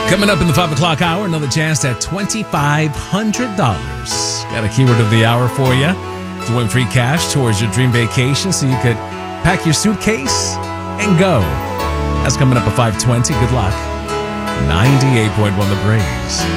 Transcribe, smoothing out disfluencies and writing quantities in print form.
Coming up in the 5 o'clock hour, another chance at $2,500. Got a keyword of the hour for you to win free cash towards your dream vacation so you could pack your suitcase and go. That's coming up at 5:20. Good luck. 98.1 The Breeze.